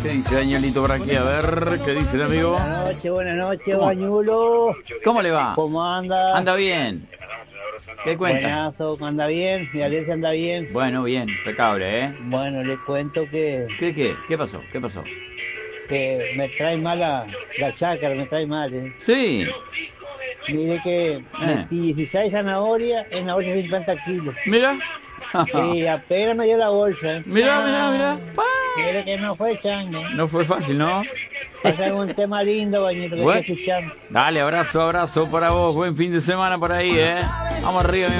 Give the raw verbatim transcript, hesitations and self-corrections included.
¿Qué dice Danielito por aquí? A ver, ¿qué dice el amigo? Buenas noches, buenas noches, ¿Cómo? Bañulo. ¿Cómo le va? ¿Cómo anda? Anda bien. ¿Qué cuenta? Buenazo, anda bien, mi Alesia anda bien. Bueno, bien, impecable, ¿eh? Bueno, le cuento que, ¿Qué, qué? ¿Qué pasó? ¿Qué pasó? que me trae mal la, la chácara, me trae mal. ¿eh? Sí. Mire que metí dieciséis zanahorias en la bolsa de cincuenta kilos. Mira. Y apenas me dio la bolsa. ¿eh? Mira, mira, mira. Mire que no fue changue. No fue fácil, ¿no? Pasa un tema lindo, Bañito, que Bueno. estoy escuchando. Dale, abrazo, abrazo para vos. Buen fin de semana por ahí, ¿eh? Vamos arriba, mi